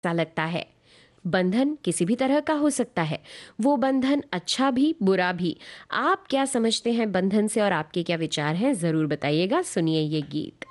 ऐसा लगता है। बंधन किसी भी तरह का हो सकता है, वो बंधन अच्छा भी बुरा भी। आप क्या समझते हैं बंधन से और आपके क्या विचार हैं, ज़रूर बताइएगा। सुनिए ये गीत।